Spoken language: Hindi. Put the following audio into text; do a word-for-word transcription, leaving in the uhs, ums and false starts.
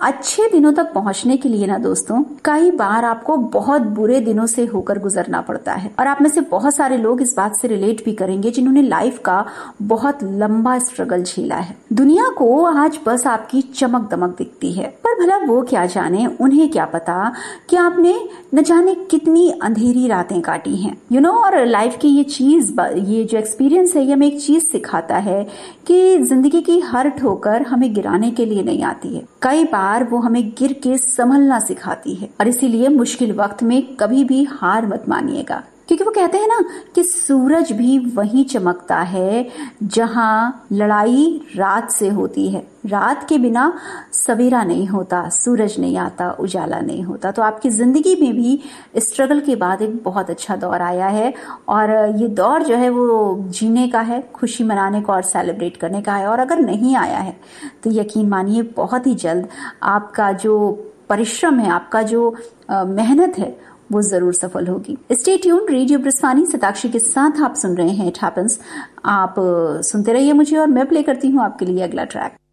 अच्छे दिनों तक पहुंचने के लिए ना दोस्तों, कई बार आपको बहुत बुरे दिनों से होकर गुजरना पड़ता है। और आप में से बहुत सारे लोग इस बात से रिलेट भी करेंगे जिन्होंने लाइफ का बहुत लंबा स्ट्रगल झेला है। दुनिया को आज बस आपकी चमक दमक दिखती है, पर भला वो क्या जाने, उन्हें क्या पता कि आपने न जाने कितनी अंधेरी रातें काटी हैं। यू नो, और लाइफ की ये चीज, ये जो एक्सपीरियंस है, ये हमें एक चीज सिखाता है कि जिंदगी की हर ठोकर हमें गिराने के लिए नहीं आती है, कई बार वो हमें गिर के संभलना सिखाती है। और इसीलिए मुश्किल वक्त में कभी भी हार मत मानिएगा, क्योंकि वो कहते हैं ना कि सूरज भी वहीं चमकता है जहां लड़ाई रात से होती है। रात के बिना सवेरा नहीं होता, सूरज नहीं आता, उजाला नहीं होता। तो आपकी जिंदगी में भी स्ट्रगल के बाद एक बहुत अच्छा दौर आया है, और ये दौर जो है वो जीने का है, खुशी मनाने का और सेलिब्रेट करने का है। और अगर नहीं आया है तो यकीन मानिए बहुत ही जल्द आपका जो परिश्रम है, आपका जो मेहनत है, वो जरूर सफल होगी। स्टे ट्यून, रेडियो ब्रिस्वानी सताक्षी के साथ आप सुन रहे हैं इट हैपेंस। आप सुनते रहिए मुझे, और मैं प्ले करती हूँ आपके लिए अगला ट्रैक।